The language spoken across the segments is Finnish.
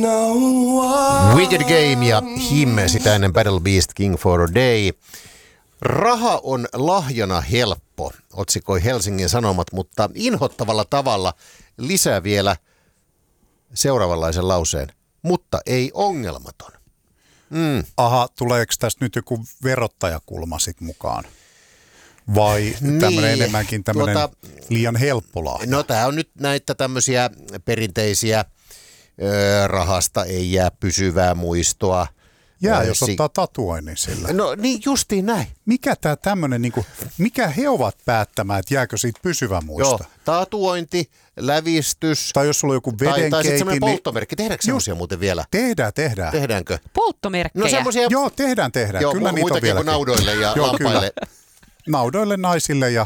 Wicked Game ja Him, sitä ennen Battle Beast, King for a Day. Raha on lahjana helppo, otsikoi Helsingin Sanomat, mutta inhottavalla tavalla lisää vielä seuraavanlaisen lauseen. Mutta ei ongelmaton. Aha, tuleeko tästä nyt joku verottajakulma sit mukaan? Vai tämmöinen enemmänkin tämmöinen liian helppo lahja? No tämä on nyt näitä tämmöisiä perinteisiä rahasta ei jää pysyvää muistoa. Jos ottaa tatuoinnin sillä. No niin justiin näin. Mikä tämä tämmöinen, mikä he ovat päättämään, että jääkö siitä pysyvä muisto? Joo, tatuointi, lävistys. Tai jos sulla on joku vedenkeitin. Tai sitten semmoinen polttomerkki. Tehdäänkö semmoisia muuten vielä? Tehdään. Tehdäänkö? Polttomerkkejä? No semmoisia. Joo, tehdään. Joo, kyllä niitä on vieläkin. Naudoille ja lampaille. Kyllä. Naudoille, naisille ja...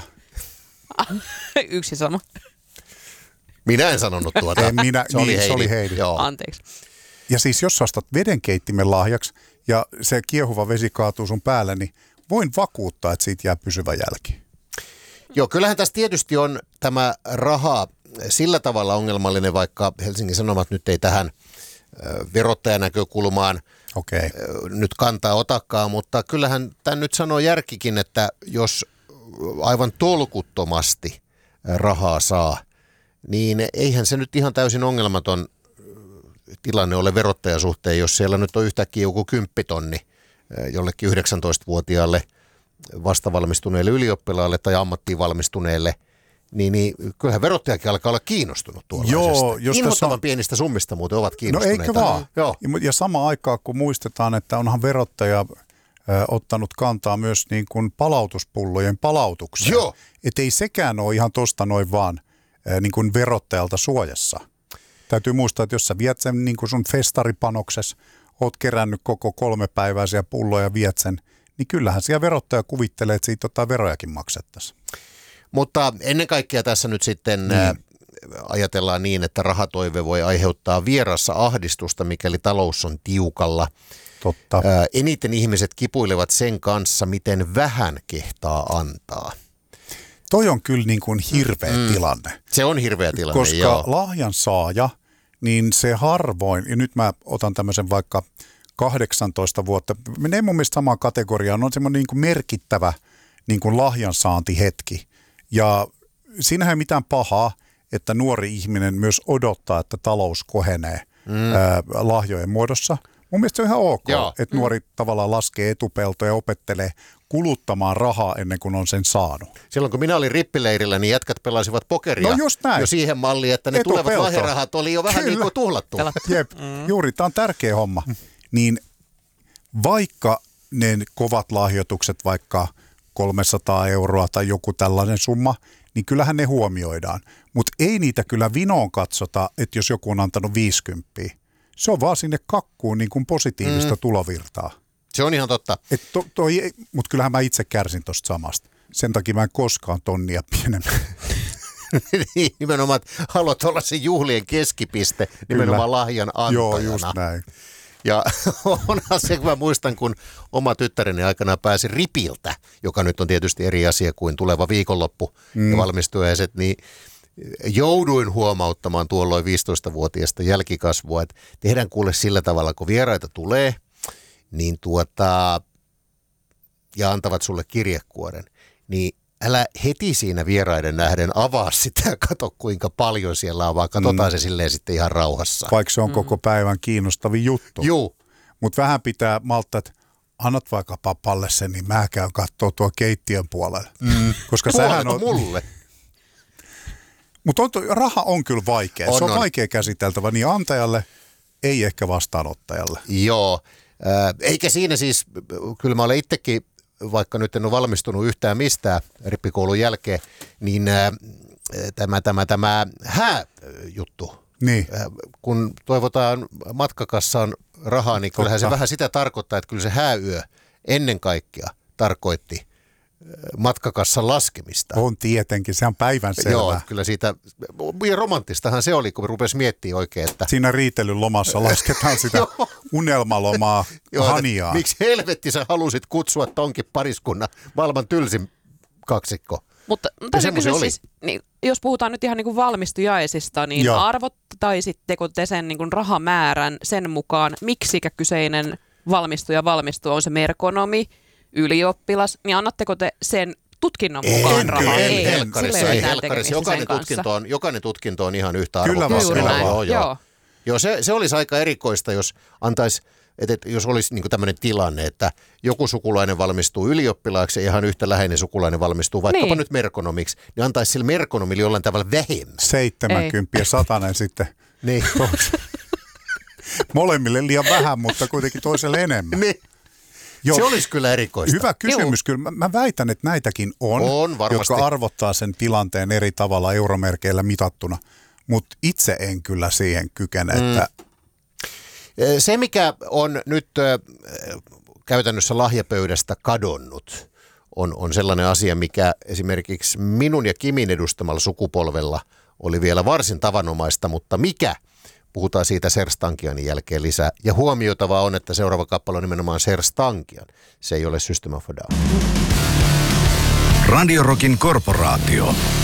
Yksi sama. Minä en sanonut tuota. Se oli Heidi. Joo. Anteeksi. Ja siis jos ostat vedenkeittimen lahjaksi ja se kiehuva vesi kaatuu sun päälle, niin voin vakuuttaa, että siitä jää pysyvä jälki. Joo, kyllähän tässä tietysti on tämä raha sillä tavalla ongelmallinen, vaikka Helsingin Sanomat nyt ei tähän verottajanäkökulmaan nyt kantaa otakaan, mutta kyllähän tämän nyt sanoo järkikin, että jos aivan tolkuttomasti rahaa saa, niin eihän se nyt ihan täysin ongelmaton tilanne ole verottajan suhteen, jos siellä nyt on yhtäkkiä joku 10 000 jollekin 19-vuotiaalle vastavalmistuneelle ylioppilaalle tai ammattiin valmistuneelle, niin kyllähän verottajakin alkaa olla kiinnostunut tuollaisesta. Joo, inhottavan pienistä summista muuten ovat kiinnostuneita. No eikö vaan? Joo. Ja samaan aikaan, kun muistetaan, että onhan verottaja ottanut kantaa myös niin kuin palautuspullojen palautukseen. Joo. Että ei sekään ole ihan tosta noin vaan niin kuin verottajalta suojassa. Täytyy muistaa, että jos sä viet sen niin kuin sun festaripanoksessa, oot kerännyt koko 3 päiväisiä pulloja ja viet sen, niin kyllähän siellä verottaja kuvittelee, että siitä verojakin maksettaisiin. Mutta ennen kaikkea tässä nyt sitten ajatellaan niin, että rahatoive voi aiheuttaa vierassa ahdistusta, mikäli talous on tiukalla. Totta. Eniten ihmiset kipuilevat sen kanssa, miten vähän kehtaa antaa. Toi on kyllä niin kuin hirveä tilanne. Se on hirveä tilanne, koska joo. lahjan saaja, niin se harvoin, ja nyt mä otan tämmöisen vaikka 18 vuotta, menee mun mielestä samaan kategoriaan, on semmoinen niin kuin merkittävä niin kuin lahjansaantihetki. Ja siinähän ei mitään pahaa, että nuori ihminen myös odottaa, että talous kohenee lahjojen muodossa. Mun mielestä se on ihan ok, että nuori tavallaan laskee etupeltoja ja opettelee kuluttamaan rahaa ennen kuin on sen saanut. Silloin kun minä olin rippileirillä, niin jätkät pelasivat pokeria jo siihen malliin, että ne tulevat lahjarahat oli jo vähän niin kuin tuhlattu. Jep, juuri, tämä on tärkeä homma. Niin vaikka ne kovat lahjoitukset, vaikka 300 euroa tai joku tällainen summa, niin kyllähän ne huomioidaan. Mutta ei niitä kyllä vinoon katsota, että jos joku on antanut 50. Se on vaan sinne kakkuun niin kuin positiivista tulovirtaa. Se on ihan totta. Mutta kyllähän mä itse kärsin tuosta samasta. Sen takia mä en koskaan tonnia pienemmän. Niin, nimenomaan, että haluat olla se juhlien keskipiste, nimenomaan lahjan antajana. Joo, just näin. Ja onhan se, kun mä muistan, kun oma tyttäreni aikana pääsi ripiltä, joka nyt on tietysti eri asia kuin tuleva viikonloppu ja valmistujaiset, niin jouduin huomauttamaan tuolloin 15-vuotiaasta jälkikasvua, että tehdään kuule sillä tavalla, kun vieraita tulee, niin ja antavat sulle kirjekuoren, niin älä heti siinä vieraiden nähden avaa sitä ja katso kuinka paljon siellä on, vaan katsotaan se silleen sitten ihan rauhassa. Vaikka se on koko päivän kiinnostavin juttu. Juu. Mutta vähän pitää malttaa, että annat vaikka papalle sen, niin mä käyn kattoo tuo keittiön puolelle. Koska sähän on mulle. Mutta raha on kyllä vaikea. Se on vaikea käsiteltävä niin antajalle, ei ehkä vastaanottajalle. Joo, eikä siinä siis, kyllä mä olen itsekin, vaikka nyt en ole valmistunut yhtään mistään rippikoulun jälkeen, niin tämä hääjuttu, niin. Kun toivotaan matkakassaan rahaa, niin kyllähän se vähän sitä tarkoittaa, että kyllä se hääyö ennen kaikkea tarkoitti matkakassan laskemista. On tietenkin, se on päivänselvää. Joo, kyllä siitä, ja romanttistahan se oli, kun rupesi miettimään oikein, että siinä riitelyn lomassa lasketaan sitä unelmalomaa haniaa. Miksi helvetti sä halusit kutsua tonkin pariskunnan maailman tylsin kaksikko? Mutta semmoisia oli. siis, niin, jos puhutaan nyt ihan niin kuin valmistujaisista, niin Joo. arvottaisitteko te sen niin kuin rahamäärän sen mukaan, miksikä kyseinen valmistuja valmistuu, on se merkonomi, ylioppilas, niin annatteko te sen tutkinnon mukaan rahaa? Ei, sillä helkkarissa, ei ole ei mitään helkkarissa. tekemistä sen Jokainen tutkinto on ihan yhtä Kyllä arvokas. vaan. Juuri näin, Joo. Joo, se olisi aika erikoista, jos antaisi, että jos olisi niin tämmöinen tilanne, että joku sukulainen valmistuu ylioppilaaksi ja ihan yhtä läheinen sukulainen valmistuu vaikkapa Niin. nyt merkonomiksi, niin antaisi sille merkonomille jollain tavalla vähemmän. 70 ja 100 sitten Niin. molemmille liian vähän, mutta kuitenkin toiselle enemmän. Niin. Joo. Se olisi kyllä erikoista. Hyvä kysymys. Kyllä mä väitän, että näitäkin on varmasti. jotka arvottaa sen tilanteen eri tavalla euromerkeillä mitattuna. Mutta itse en kyllä siihen kykene, että Se, mikä on nyt käytännössä lahjapöydästä kadonnut, on sellainen asia, mikä esimerkiksi minun ja Kimin edustamalla sukupolvella oli vielä varsin tavanomaista, mutta mikä? Puhutaan siitä Serge-Tankianin jälkeen lisää. Ja huomioitavaa on, että seuraava kappale on nimenomaan Serge-Tankian. Se ei ole System of a Down. Radio Rockin korporaatio.